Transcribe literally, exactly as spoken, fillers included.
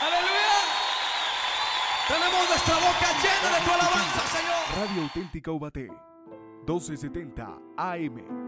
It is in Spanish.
Aleluya. Tenemos nuestra boca llena de tu alabanza, Señor. Radio Auténtica Ubaté, doce setenta A M.